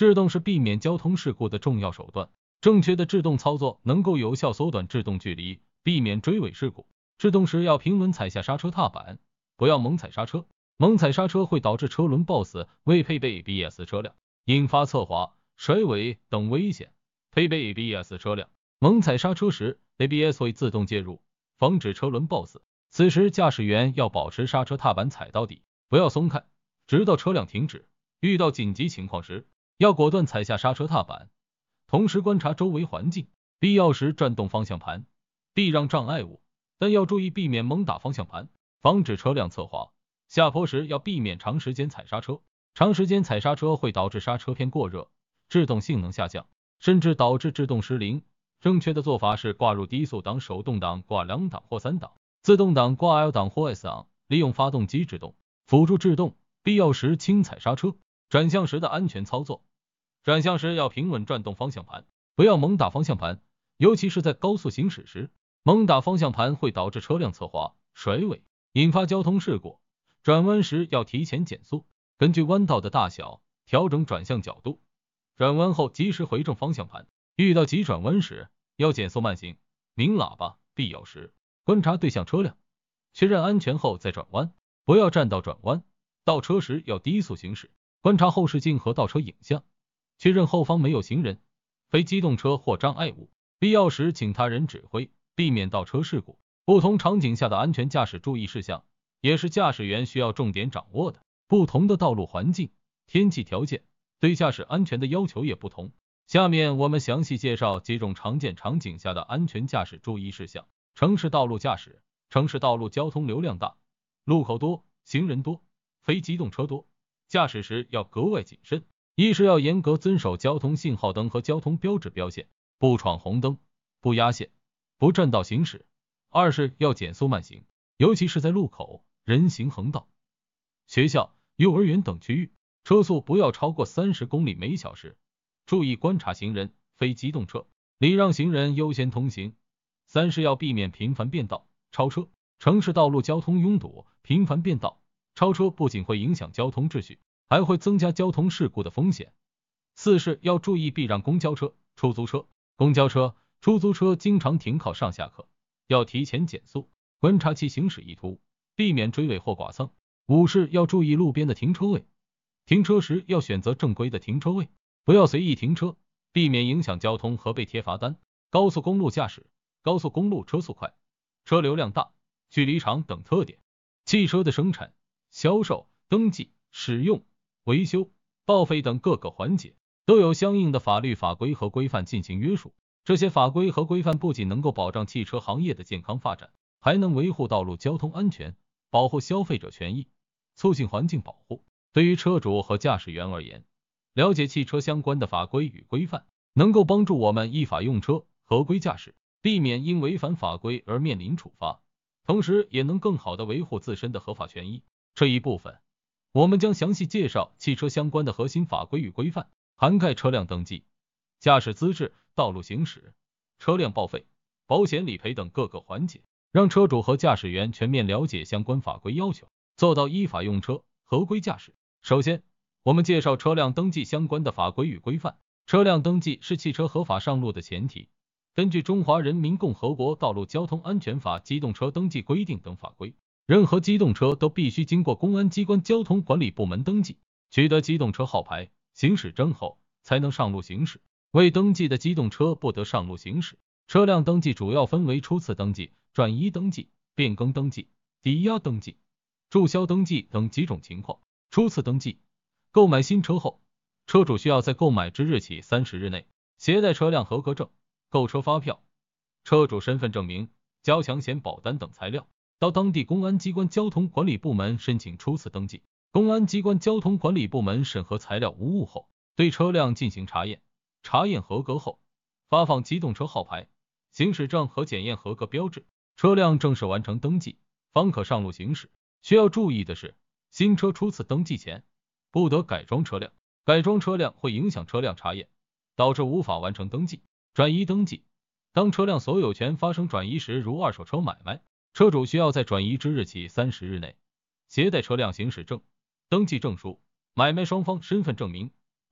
制动是避免交通事故的重要手段，正确的制动操作能够有效缩短制动距离，避免追尾事故。制动时要平稳踩下刹车踏板，不要猛踩刹车。猛踩刹车会导致车轮抱死未配备 ABS 车辆，引发侧滑、甩尾等危险。配备 ABS 车辆，猛踩刹车时 ABS 会自动介入，防止车轮抱死。此时驾驶员要保持刹车踏板踩到底，不要松开，直到车辆停止。遇到紧急情况时，要果断踩下刹车踏板，同时观察周围环境，必要时转动方向盘，避让障碍物，但要注意避免猛打方向盘，防止车辆侧滑。下坡时要避免长时间踩刹车，长时间踩刹车会导致刹车片过热，制动性能下降，甚至导致制动失灵。正确的做法是挂入低速档、手动挡挂2档或3档，自动挡挂 L 档或 S 档，利用发动机制动，辅助制动，必要时轻踩刹车。转向时的安全操作，转向时要平稳转动方向盘，不要猛打方向盘，尤其是在高速行驶时，猛打方向盘会导致车辆侧滑、甩尾，引发交通事故。转弯时要提前减速，根据弯道的大小调整转向角度，转弯后及时回正方向盘。遇到急转弯时要减速慢行，鸣喇叭，必要时观察对向车辆，确认安全后再转弯，不要占道转弯。倒车时要低速行驶，观察后视镜和倒车影像，确认后方没有行人、非机动车或障碍物，必要时请他人指挥，避免倒车事故。不同场景下的安全驾驶注意事项也是驾驶员需要重点掌握的。不同的道路环境、天气条件对驾驶安全的要求也不同。下面我们详细介绍几种常见场景下的安全驾驶注意事项。城市道路驾驶，城市道路交通流量大，路口多，行人多，非机动车多，驾驶时要格外谨慎。一是要严格遵守交通信号灯和交通标志标线，不闯红灯，不压线，不占道行驶。二是要减速慢行，尤其是在路口、人行横道、学校、幼儿园等区域，车速不要超过30公里每小时。注意观察行人、非机动车，礼让行人优先通行。三是要避免频繁变道、超车。城市道路交通拥堵，频繁变道、超车不仅会影响交通秩序，还会增加交通事故的风险。四是要注意避让公交车、出租车。公交车、出租车经常停靠上下客，要提前减速，观察其行驶意图，避免追尾或剐蹭。五是要注意路边的停车位，停车时要选择正规的停车位，不要随意停车，避免影响交通和被贴罚单。高速公路驾驶，高速公路车速快、车流量大、距离长等特点。汽车的生产、销售、登记、使用、维修、报废等各个环节都有相应的法律法规和规范进行约束。这些法规和规范不仅能够保障汽车行业的健康发展，还能维护道路交通安全，保护消费者权益，促进环境保护。对于车主和驾驶员而言，了解汽车相关的法规与规范，能够帮助我们依法用车、合规驾驶，避免因违反法规而面临处罚，同时也能更好地维护自身的合法权益。这一部分，我们将详细介绍汽车相关的核心法规与规范，涵盖车辆登记、驾驶资质、道路行驶、车辆报废、保险理赔等各个环节，让车主和驾驶员全面了解相关法规要求，做到依法用车、合规驾驶。首先，我们介绍车辆登记相关的法规与规范。车辆登记是汽车合法上路的前提。根据《中华人民共和国道路交通安全法》机动车登记规定等法规，任何机动车都必须经过公安机关交通管理部门登记，取得机动车号牌、行驶证后才能上路行驶。未登记的机动车不得上路行驶。车辆登记主要分为初次登记、转移登记、变更登记、抵押登记、注销登记等几种情况。初次登记，购买新车后，车主需要在购买之日起30日内携带车辆合格证、购车发票、车主身份证明、交强险保单等材料，到当地公安机关交通管理部门申请初次登记。公安机关交通管理部门审核材料无误后，对车辆进行查验，查验合格后，发放机动车号牌、行驶证和检验合格标志，车辆正式完成登记，方可上路行驶。需要注意的是，新车初次登记前不得改装车辆，改装车辆会影响车辆查验，导致无法完成登记。转移登记，当车辆所有权发生转移时，如二手车买卖，车主需要在转移之日起30日内携带车辆行驶证、登记证书、买卖双方身份证明、